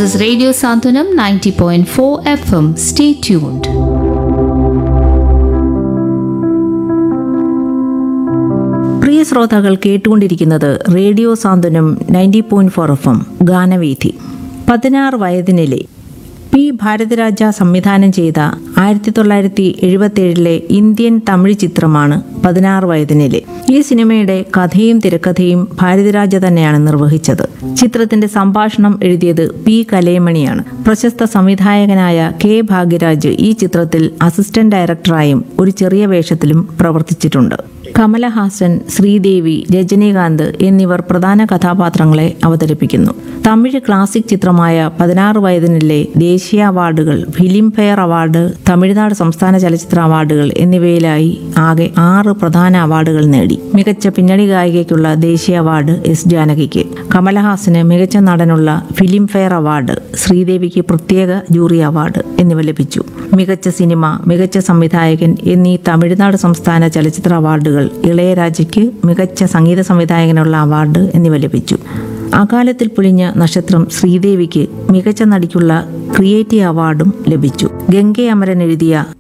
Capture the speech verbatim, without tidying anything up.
is Radio Santanam ninety point four F M. Stay tuned. പ്രിയ ശ്രോതാക്കൾ കേട്ടുകൊണ്ടിരിക്കുന്നത് radio സാന്ത്വനം ninety point four F M ഗാനവീഥി. പതിനാറ് വയതിനിലെ P Bharathiraja സംവിധാനം ചെയ്ത ആയിരത്തി തൊള്ളായിരത്തി എഴുപത്തി ഏഴിലെ ഇന്ത്യൻ തമിഴ് ചിത്രമാണ് പതിനാറ് വയതിനിലെ. ഈ സിനിമയുടെ കഥയും തിരക്കഥയും ഭാരതിരാജ തന്നെയാണ് നിർവഹിച്ചത്. ചിത്രത്തിന്റെ സംഭാഷണം എഴുതിയത് പി കലൈമണിയാണ്. പ്രശസ്ത സംവിധായകനായ കെ ഭാഗ്യരാജ് ഈ ചിത്രത്തിൽ അസിസ്റ്റന്റ് ഡയറക്ടറായും ഒരു ചെറിയ വേഷത്തിലും പ്രവർത്തിച്ചിട്ടുണ്ട്. കമലഹാസൻ, ശ്രീദേവി, രജനീകാന്ത് എന്നിവർ പ്രധാന കഥാപാത്രങ്ങളെ അവതരിപ്പിക്കുന്നു. തമിഴ് ക്ലാസിക് ചിത്രമായ പതിനാറ് വയതിനിലെ ദേശീയ അവാർഡുകൾ, ഫിലിം ഫെയർ അവാർഡ്, തമിഴ്നാട് സംസ്ഥാന ചലച്ചിത്ര അവാർഡുകൾ എന്നിവയിലായി ആകെ ആറ് പ്രധാന അവാർഡുകൾ നേടി. മികച്ച പിന്നണി ഗായികയ്ക്കുള്ള ദേശീയ അവാർഡ് എസ് ജാനകിക്ക്, കമലഹാസന് മികച്ച നടനുള്ള ഫിലിം ഫെയർ അവാർഡ്, ശ്രീദേവിക്ക് പ്രത്യേക ജൂറി അവാർഡ് എന്നിവ ലഭിച്ചു. മികച്ച സിനിമ, മികച്ച സംവിധായകൻ എന്നീ തമിഴ്നാട് സംസ്ഥാന ചലച്ചിത്ര അവാർഡുകൾ ഇളയരാജയ്ക്ക്, മികച്ച സംഗീത സംവിധായകനുള്ള അവാർഡ് എന്നിവ ലഭിച്ചു. അകാലത്തിൽ പൊലിഞ്ഞ നക്ഷത്രം ശ്രീദേവിക്ക് മികച്ച നടിക്കുള്ള ക്രിയേറ്റീവ് അവാർഡും ലഭിച്ചു. ഗംഗെ അമരൻ എഴുതിയ